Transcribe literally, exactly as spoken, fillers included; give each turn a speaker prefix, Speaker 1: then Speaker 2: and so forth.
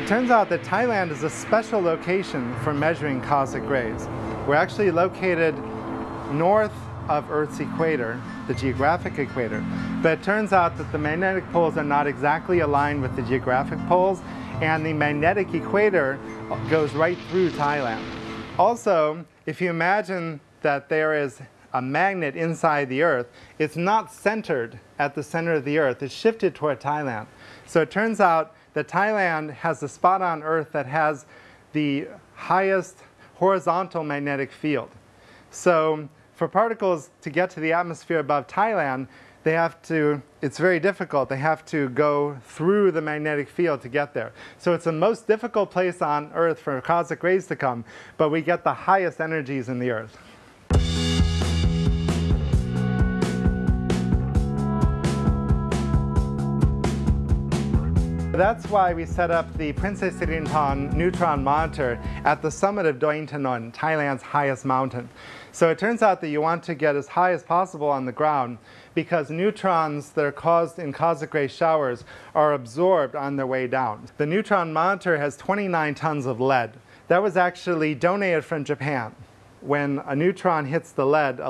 Speaker 1: turns out that Thailand is a special location for measuring cosmic rays. We're actually located north of Earth's equator, the geographic equator, but it turns out that the magnetic poles are not exactly aligned with the geographic poles, and the magnetic equator goes right through Thailand. Also, if you imagine that there is a magnet inside the Earth, it's not centered at the center of the Earth, it's shifted toward Thailand. So it turns out that Thailand has the spot on Earth that has the highest horizontal magnetic field. So for particles to get to the atmosphere above Thailand, they have to, it's very difficult, they have to go through the magnetic field to get there. So it's the most difficult place on Earth for cosmic rays to come, but we get the highest energies in the Earth. That's why we set up the Princess Siriporn neutron monitor at the summit of Doi Inthanon, Thailand's highest mountain. So it turns out that you want to get as high as possible on the ground because neutrons that are caused in cosmic ray showers are absorbed on their way down. The neutron monitor has twenty-nine tons of lead. That was actually donated from Japan. When a neutron hits the lead,